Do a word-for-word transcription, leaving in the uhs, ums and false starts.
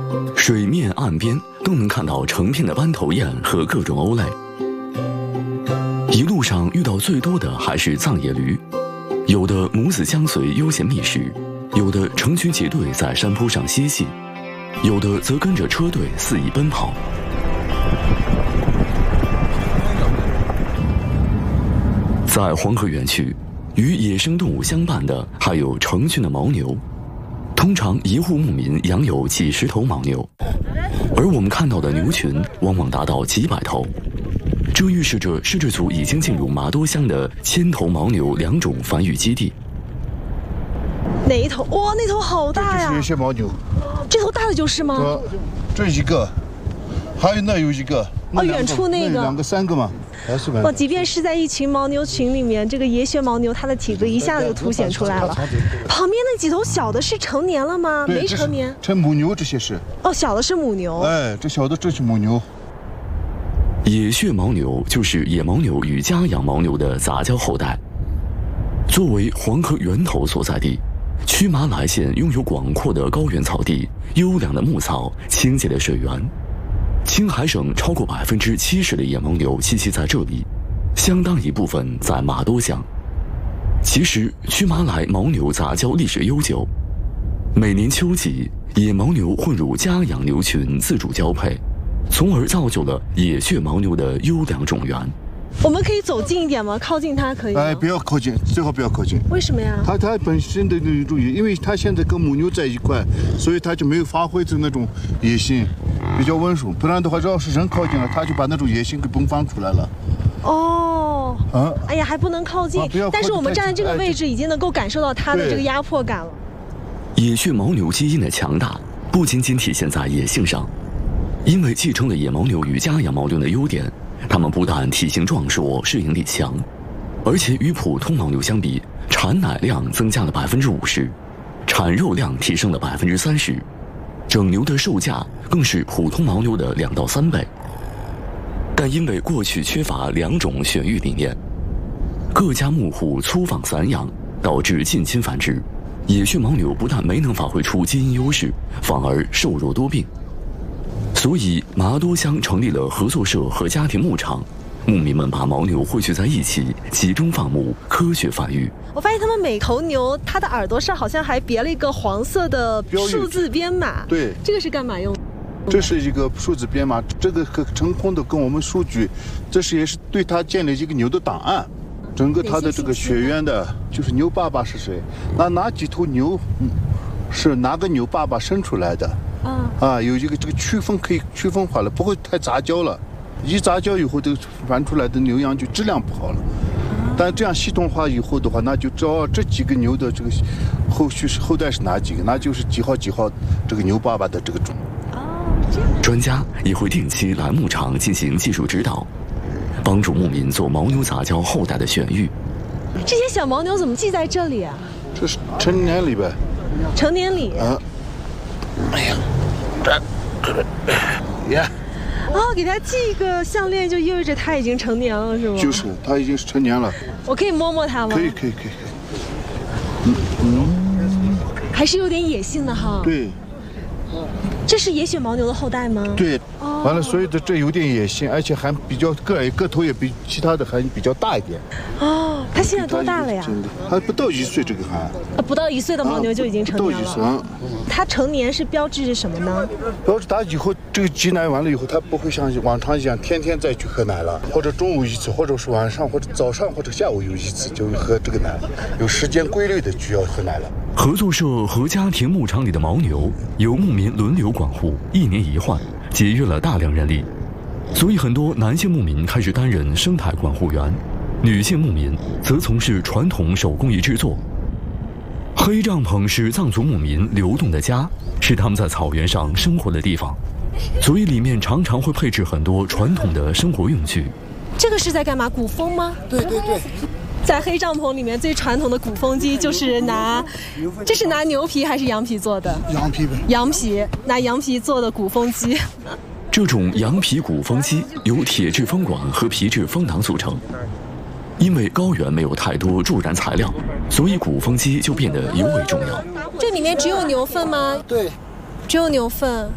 水面岸边都能看到成片的斑头雁和各种鸥类。一路上遇到最多的还是藏野驴，有的母子相随悠闲觅食，有的成群结队在山坡上嬉戏，有的则跟着车队肆意奔跑。在黄河源区，与野生动物相伴的还有成群的牦牛。通常一户牧民养有几十头牦牛，而我们看到的牛群往往达到几百头。这预示着摄制组已经进入麻多乡的千头牦牛两种繁育基地。 哪一头？哇，那头好大呀！ 这是野生牦牛。 这头大的就是吗？ 这这一个，还有那有一个。 哦，远处那个。 两个三个嘛，还是哇，即便是在一群牦牛群里面，这个野血牦牛它的体格一下子就凸显出来了。旁边那几头小的是成年了吗？没成年。 成母牛这些是。 哦，小的是母牛。 哎，这小的这是母牛。 野血牦牛就是野牦牛与家养牦牛的杂交后代。作为黄河源头所在地，曲麻来县拥有广阔的高原草地、优良的牧草、清洁的水源。青海省超过百分之七十的野牦牛栖息在这里，相当一部分在麻多乡。其实，曲麻来牦牛杂交历史悠久，每年秋季，野牦牛混入家养牛群自主交配，从而造就了野血牦牛的优良种源。 我们可以走近一点吗？靠近它可以吗？ 哎，不要靠近，最好不要靠近。 为什么呀？ 它它本身的那种，因为它现在跟母牛在一块，所以它就没有发挥出那种野性，比较温顺。不然的话，要是人靠近了，它就把那种野性给迸发出来了。 哦， 啊， 哎呀，还不能靠近。 啊、不要靠近但是我们站在这个位置，已经能够感受到它的这个压迫感了。 野血牦牛基因的强大，不仅仅体现在野性上，因为继承了野牦牛与家养牦牛的优点。它们不但体型壮硕、适应力强，而且与普通牦牛相比，产奶量增加了百分之五十，产肉量提升了百分之三十，整牛的售价更是普通牦牛的两到三倍。但因为过去缺乏两种选育理念，各家牧户粗放散养，导致近亲繁殖，野血牦牛不但没能发挥出基因优势，反而瘦弱多病。所以，麻多乡成立了合作社和家庭牧场，牧民们把牦牛汇聚在一起，集中放牧，科学繁育。 我发现他们每头牛，它的耳朵上好像还别了一个黄色的数字编码。 对， 这个是干嘛用的？ 这是一个数字编码，这个和成功的跟我们数据，这是也是对它建立一个牛的档案。整个它的这个血缘的，就是牛爸爸是谁，那哪几头牛是哪个牛爸爸生出来的。啊, 啊，有一个这个区分可以区分化了，不会太杂交了。一杂交以后，这个繁出来的牛羊就质量不好了。但这样系统化以后的话，那就知道这几个牛的这个后续是后代是哪几个，那就是几号几号这个牛爸爸的这个种。 专家也会定期来牧场进行技术指导，帮助牧民做牦牛杂交后代的选育。 这些小牦牛怎么记在这里啊？ 这是成年里呗。 成年里。 啊。哎呀，这这呀！ 哦，给它系一个项链，就意味着它已经成年了，是吗？ 就是，它已经是成年了。 我可以摸摸它吗？ 可以，可以，可以。 嗯嗯，还是有点野性的哈。 对。 这是野血牦牛的后代吗？ 对。哦、完了，所以的这有点野性，而且还比较个矮，个头也比其他的还比较大一点。 哦，它现在多大了呀？ 还不到一岁，这个还。 啊，不到一岁的牦牛就已经成年了。 不到一岁啊。 它成年是标志着什么呢？ 标志它以后这个挤奶完了以后，它不会像往常一样天天再去喝奶了，或者中午一次，或者是晚上或者早上或者下午有一次就喝这个奶，有时间规律的就要喝奶了。 合作社和家庭牧场里的牦牛由牧民轮流管护，一年一换，节约了大量人力。所以很多男性牧民开始担任生态管护员，女性牧民则从事传统手工艺制作。黑帐篷是藏族牧民流动的家，是他们在草原上生活的地方，所以里面常常会配置很多传统的生活用具。 这个是在干嘛？鼓风吗？ 对对对。 在黑帐篷里面最传统的鼓风机就是拿，这是拿牛皮还是羊皮做的？ 羊皮呗。 羊皮，拿羊皮做的鼓风机。 这种羊皮鼓风机由铁质风管和皮质风囊组成。因为高原没有太多助燃材料，所以鼓风机就变得尤为重要。 这里面只有牛粪吗？ 对， 只有牛粪。